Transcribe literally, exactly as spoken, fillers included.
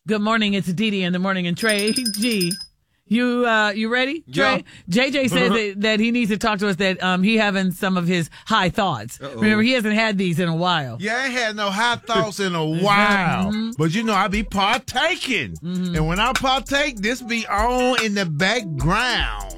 Good morning. It's Dee Dee in the morning. And Trey G. You uh, you ready, Trey? Yeah. J J says that, that he needs to talk to us that um he having some of his high thoughts. Uh-oh. Remember, he hasn't had these in a while. Yeah, I ain't had no high thoughts in a while. Mm-hmm. But, you know, I be partaking. Mm-hmm. And when I partake, this be on in the background.